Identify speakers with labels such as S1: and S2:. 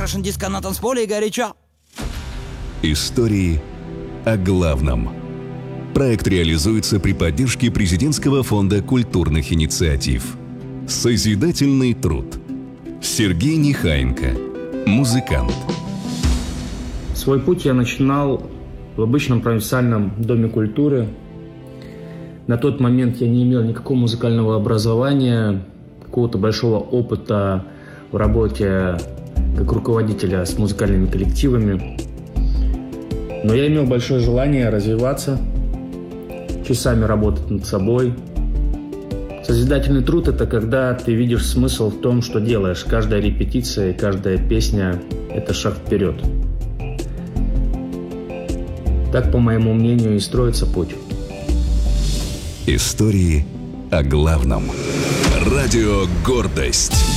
S1: Russian диско на танцполе и горячо.
S2: Истории о главном. Проект реализуется при поддержке Президентского фонда культурных инициатив. Созидательный труд. Сергей Нехаенко, музыкант.
S3: Свой путь я начинал в обычном провинциальном доме культуры. На тот момент я не имел никакого музыкального образования, какого-то большого опыта в работе как руководителя с музыкальными коллективами. Но я имел большое желание развиваться, часами работать над собой. Созидательный труд – это когда ты видишь смысл в том, что делаешь. Каждая репетиция и каждая песня – это шаг вперед. Так, по моему мнению, и строится путь.
S2: Истории о главном. Радио «Гордость».